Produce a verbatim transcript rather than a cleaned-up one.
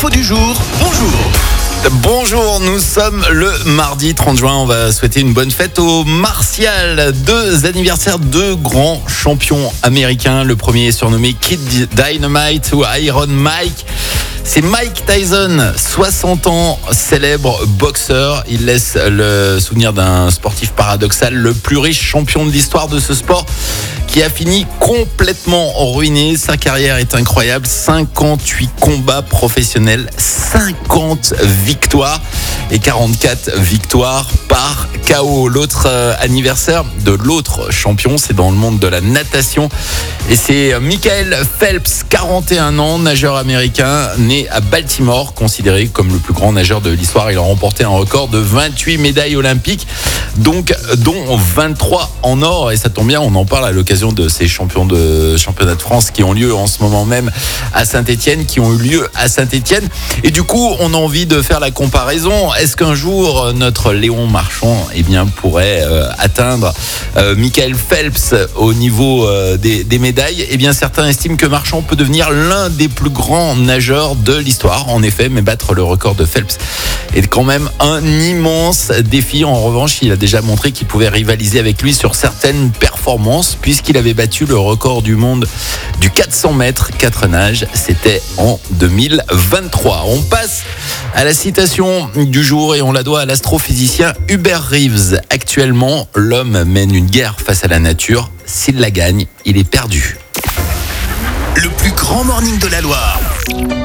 l'info du jour, bonjour. Bonjour, nous sommes le mardi trente juin. On va souhaiter une bonne fête aux Martial. Deux anniversaires, deux grands champions américains. Le premier est surnommé Kid Dynamite ou Iron Mike. C'est Mike Tyson, soixante ans, célèbre boxeur. Il laisse le souvenir d'un sportif paradoxal, le plus riche champion de l'histoire de ce sport, qui a fini complètement ruiné. Sa carrière est incroyable. cinquante-huit combats professionnels, cinquante victoires et quarante-quatre victoires par K O. L'autre euh, anniversaire de l'autre champion, c'est dans le monde de la natation. Et c'est Michael Phelps, quarante et un ans, nageur américain, né à Baltimore, considéré comme le plus grand nageur de l'histoire. Il a remporté un record de vingt-huit médailles olympiques, donc, dont vingt-trois en or. Et ça tombe bien, on en parle à l'occasion de ces champions de championnats de France qui ont lieu en ce moment même à Saint-Étienne, qui ont eu lieu à Saint-Étienne. Et du coup, on a envie de faire la comparaison. Est-ce qu'un jour, notre Léon Marchand eh bien, pourrait euh, atteindre euh, Michael Phelps au niveau euh, des, des médailles? Eh bien, certains estiment que Marchand peut devenir l'un des plus grands nageurs de l'histoire. En effet, mais battre le record de Phelps est quand même un immense défi. En revanche, il a déjà montré qu'il pouvait rivaliser avec lui sur certaines performances, puisqu'il avait battu le record du monde du quatre cents mètres quatre nages. C'était en deux mille vingt-trois. On passe à la citation du jour et on la doit à l'astrophysicien Hubert Reeves. Actuellement, l'homme mène une guerre face à la nature. S'il la gagne, il est perdu. Le plus grand morning de la Loire.